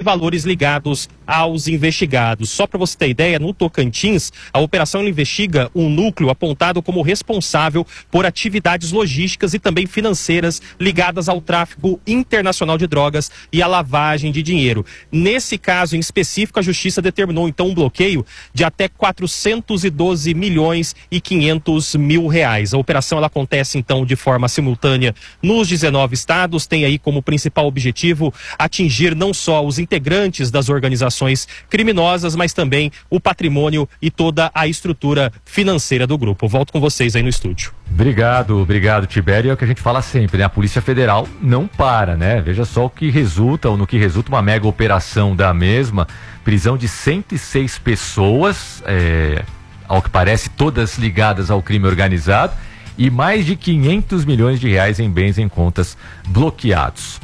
valores ligados aos investigados. Só para você ter ideia, no Tocantins, a operação investiga um núcleo apontado como responsável por atividades logísticas e também financeiras ligadas ao tráfico internacional de drogas e à lavagem de dinheiro. Nesse caso em específico, a Justiça determinou então um bloqueio de até 412 milhões e 500 mil reais. A operação ela acontece então de forma simultânea nos 19 estados, tem aí como principal objetivo atingir não só os integrantes das organizações criminosas, mas também o patrimônio e toda a estrutura financeira do grupo. Volto com vocês aí no estúdio. Obrigado, Tibério. É o que a gente fala sempre, né? A Polícia Federal não para, né? Veja só no que resulta uma mega operação da mesma, prisão de 106 pessoas, ao que parece todas ligadas ao crime organizado, e mais de 500 milhões de reais em bens em contas bloqueados.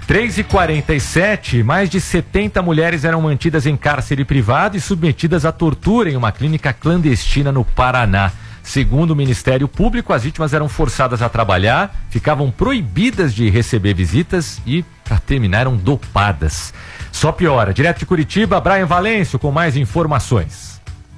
3h47, mais de 70 mulheres eram mantidas em cárcere privado e submetidas à tortura em uma clínica clandestina no Paraná. Segundo o Ministério Público, as vítimas eram forçadas a trabalhar, ficavam proibidas de receber visitas e, para terminar, eram dopadas. Só piora. Direto de Curitiba, Brian Valêncio com mais informações.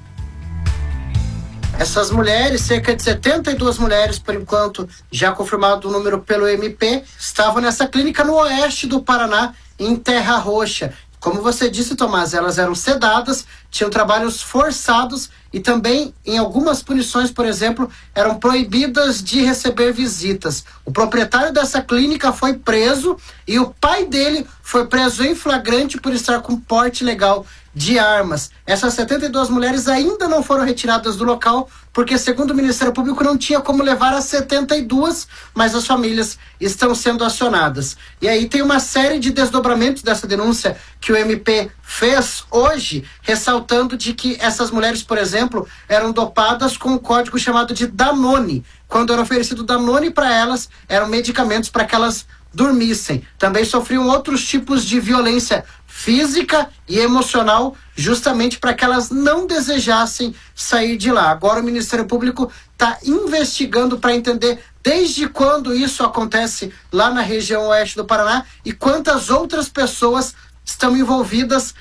Essas mulheres, cerca de 72 mulheres, por enquanto, já confirmado o número pelo MP, estavam nessa clínica no oeste do Paraná, em Terra Roxa. Como você disse, Tomás, elas eram sedadas, tinham trabalhos forçados e também, em algumas punições, por exemplo, eram proibidas de receber visitas. O proprietário dessa clínica foi preso e o pai dele foi preso em flagrante por estar com porte ilegal de armas. Essas 72 mulheres ainda não foram retiradas do local porque, segundo o Ministério Público, não tinha como levar as 72, mas as famílias estão sendo acionadas. E aí tem uma série de desdobramentos dessa denúncia que o MP fez hoje, ressaltando de que essas mulheres, por exemplo, eram dopadas com um código chamado de Danone. Quando era oferecido Danone para elas, eram medicamentos para que elas dormissem. Também sofriam outros tipos de violência física e emocional, justamente para que elas não desejassem sair de lá. Agora o Ministério Público está investigando para entender desde quando isso acontece lá na região oeste do Paraná e quantas outras pessoas estão envolvidas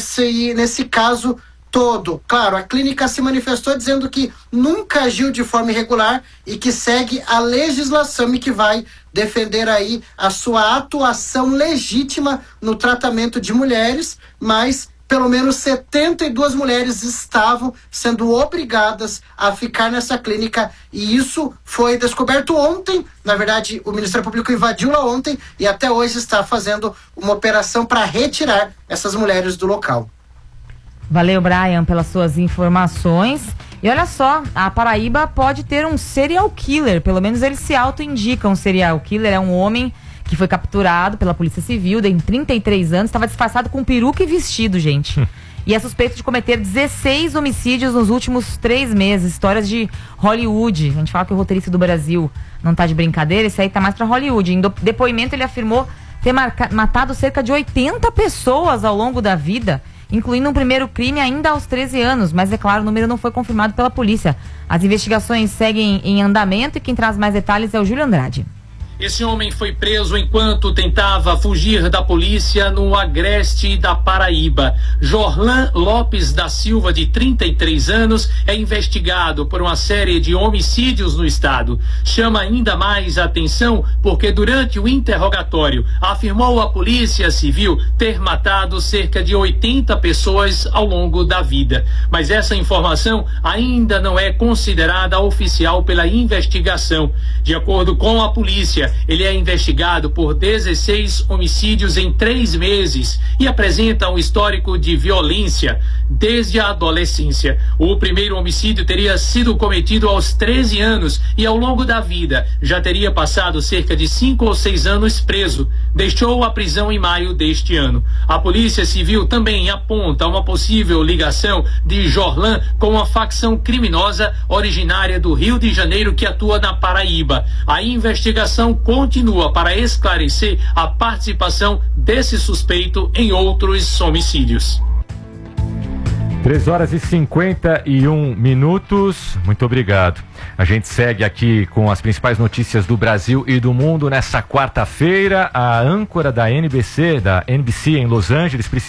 nesse caso todo. Claro, a clínica se manifestou dizendo que nunca agiu de forma irregular e que segue a legislação e que vai defender aí a sua atuação legítima no tratamento de mulheres, mas pelo menos 72 mulheres estavam sendo obrigadas a ficar nessa clínica e isso foi descoberto ontem. Na verdade, o Ministério Público invadiu lá ontem e até hoje está fazendo uma operação para retirar essas mulheres do local. Valeu, Brian, pelas suas informações. E olha só, a Paraíba pode ter um serial killer, pelo menos ele se auto-indica um serial killer. É um homem que foi capturado pela Polícia Civil, tem 33 anos, estava disfarçado com peruca e vestido, gente. E é suspeito de cometer 16 homicídios nos últimos 3 meses. Histórias de Hollywood. A gente fala que o roteirista do Brasil não tá de brincadeira, esse aí tá mais pra Hollywood. Em depoimento ele afirmou ter matado cerca de 80 pessoas ao longo da vida, incluindo um primeiro crime ainda aos 13 anos, mas é claro, o número não foi confirmado pela polícia. As investigações seguem em andamento e quem traz mais detalhes é o Júlio Andrade. Esse homem foi preso enquanto tentava fugir da polícia no Agreste da Paraíba. Jorlan Lopes da Silva, de 33 anos, é investigado por uma série de homicídios no estado. Chama ainda mais a atenção porque durante o interrogatório afirmou à Polícia Civil ter matado cerca de 80 pessoas ao longo da vida. Mas essa informação ainda não é considerada oficial pela investigação. De acordo com a polícia, ele é investigado por 16 homicídios em 3 meses e apresenta um histórico de violência desde a adolescência. O primeiro homicídio teria sido cometido aos 13 anos e ao longo da vida já teria passado cerca de 5 ou 6 anos preso. Deixou a prisão em maio deste ano. A Polícia Civil também aponta uma possível ligação de Jorlan com uma facção criminosa originária do Rio de Janeiro que atua na Paraíba. A investigação continua para esclarecer a participação desse suspeito em outros homicídios. 3h51. Muito obrigado. A gente segue aqui com as principais notícias do Brasil e do mundo nessa quarta-feira. A âncora da NBC em Los Angeles